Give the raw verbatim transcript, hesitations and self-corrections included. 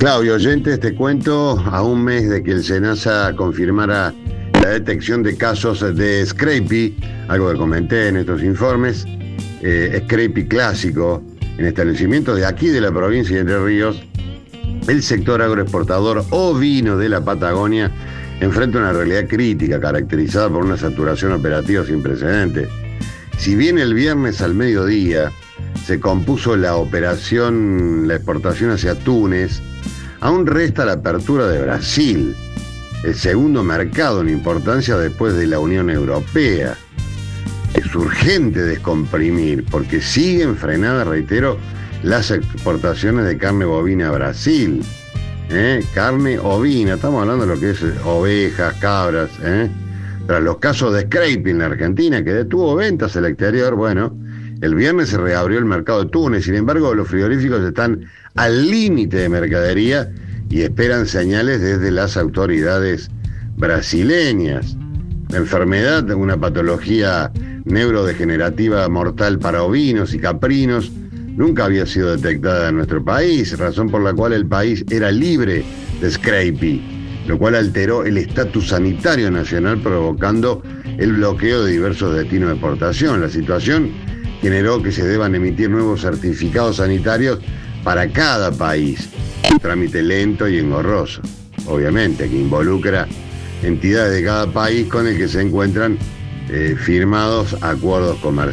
Claudio, oyentes, te cuento, a un mes de que el SENASA confirmara la detección de casos de Scrapie, algo que comenté en estos informes, eh, Scrapie clásico, en establecimientos de aquí de la provincia de Entre Ríos, el sector agroexportador ovino de la Patagonia enfrenta una realidad crítica caracterizada por una saturación operativa sin precedentes. Si bien el viernes al mediodía se compuso la operación, la exportación hacia Túnez, aún resta la apertura de Brasil, el segundo mercado en importancia después de la Unión Europea. Es urgente descomprimir porque siguen frenadas, reitero, las exportaciones de carne bovina a Brasil. ¿Eh? Carne ovina, estamos hablando de lo que es ovejas, cabras. ¿eh? Tras los casos de Scrapie en la Argentina, que detuvo ventas al exterior, bueno, el viernes se reabrió el mercado de Túnez. Sin embargo, los frigoríficos están al límite de mercadería y esperan señales desde las autoridades brasileñas. La enfermedad, una patología neurodegenerativa mortal para ovinos y caprinos, nunca había sido detectada en nuestro país, razón por la cual el país era libre de Scrapie, lo cual alteró el estatus sanitario nacional, provocando el bloqueo de diversos destinos de exportación. La situación generó que se deban emitir nuevos certificados sanitarios para cada país, un trámite lento y engorroso, obviamente, que involucra entidades de cada país con el que se encuentran eh, firmados acuerdos comerciales.